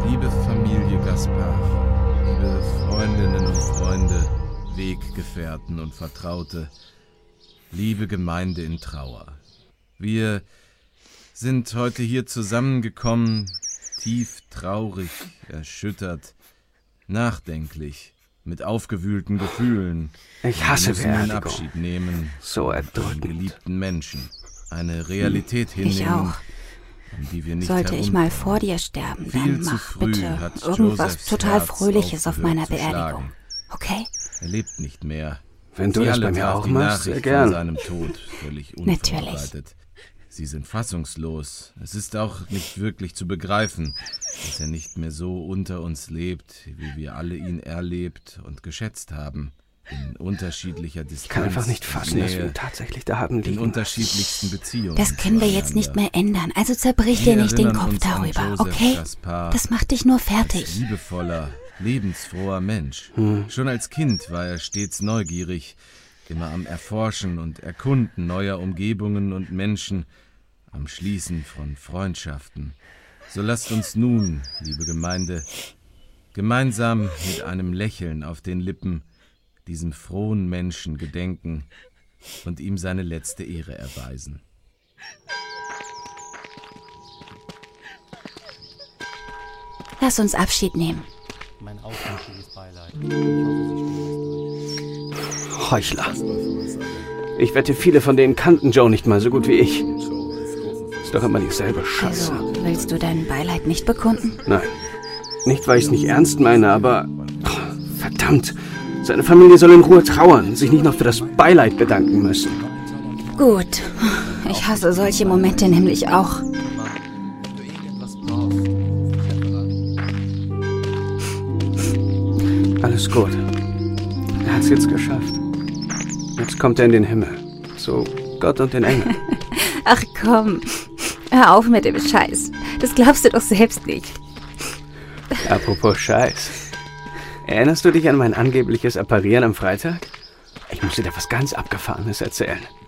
Liebe Familie Gaspar, liebe Freundinnen und Freunde, Weggefährten und Vertraute, liebe Gemeinde in Trauer. Wir sind heute hier zusammengekommen, tief traurig, erschüttert, nachdenklich, mit aufgewühlten Gefühlen. Ich hasse wir müssen einen Beerdigung. Abschied nehmen So von erdrückend. geliebten Menschen. Eine Realität Ich hinnehmen, auch. um die wir nicht Sollte ich herumkommen. mal vor dir sterben, Viel dann zu mach früh bitte hat irgendwas Josephs total Herz Fröhliches auf aufgehört meiner zu Beerdigung. schlagen. Okay? Er lebt nicht mehr. Wenn du Sie das alle bei mir traf auch die machst, sehr Nachricht gern. von seinem Tod völlig unvorbereitet. Sie sind fassungslos. Es ist auch nicht wirklich zu begreifen, dass er nicht mehr so unter uns lebt, wie wir alle ihn erlebt und geschätzt haben. In unterschiedlicher Distanz. Ich kann einfach nicht fassen, dass wir Nähe, ihn tatsächlich da haben in liegen. unterschiedlichsten Beziehungen. Das können wir jetzt nicht mehr ändern, also zerbrich dir Wir nicht den erinnern Kopf uns an darüber, Joseph okay? Gaspar Das macht dich nur als fertig. liebevoller, lebensfroher Mensch. Schon als Kind war er stets neugierig, immer am Erforschen und Erkunden neuer Umgebungen und Menschen, am Schließen von Freundschaften. So lasst uns nun, liebe Gemeinde, gemeinsam mit einem Lächeln auf den Lippen diesem frohen Menschen gedenken und ihm seine letzte Ehre erweisen. Lass uns Abschied nehmen. Mein aufrichtiges Beileid. Ich hoffe, Sie stehen das durch. Heuchler. Ich wette, viele von denen kannten Joe nicht mal so gut wie ich. Ist doch immer dieselbe Scheiße. Also, willst du dein Beileid nicht bekunden? Nein. Nicht, weil ich es nicht ernst meine, aber... verdammt. Seine Familie soll in Ruhe trauern, sich nicht noch für das Beileid bedanken müssen. Gut. Ich hasse solche Momente nämlich auch. Alles gut. Er hat's jetzt geschafft. Jetzt kommt er in den Himmel. Zu Gott und den Engeln. Ach komm, hör auf mit dem Scheiß. Das glaubst du doch selbst nicht. Apropos Scheiß. Erinnerst du dich an mein angebliches Apparieren am Freitag? Ich muss dir da was ganz Abgefahrenes erzählen.